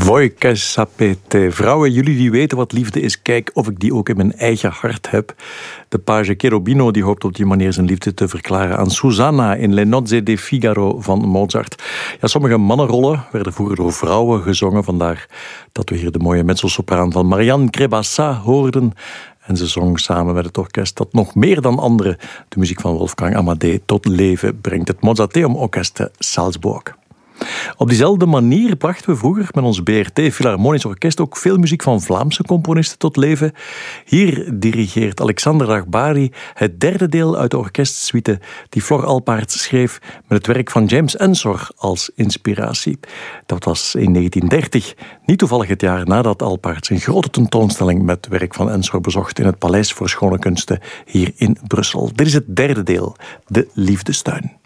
Voi che sapete. Vrouwen, jullie die weten wat liefde is, kijk of ik die ook in mijn eigen hart heb. De page Cherubino die hoopt op die manier zijn liefde te verklaren aan Susanna in Le Nozze di Figaro van Mozart. Ja, sommige mannenrollen werden vroeger door vrouwen gezongen. Vandaar dat we hier de mooie mezzosopraan van Marianne Crebassa hoorden. En ze zong samen met het orkest dat nog meer dan anderen de muziek van Wolfgang Amadé tot leven brengt. Het Mozarteum Orchestre Salzburg. Op diezelfde manier brachten we vroeger met ons BRT Philharmonisch Orkest ook veel muziek van Vlaamse componisten tot leven. Hier dirigeert Alexander Dagbari het derde deel uit de orkestsuite die Flor Alpaert schreef met het werk van James Ensor als inspiratie. Dat was in 1930, niet toevallig het jaar nadat Alpaert zijn grote tentoonstelling met werk van Ensor bezocht in het Paleis voor Schone Kunsten hier in Brussel. Dit is het derde deel, de Liefdestuin.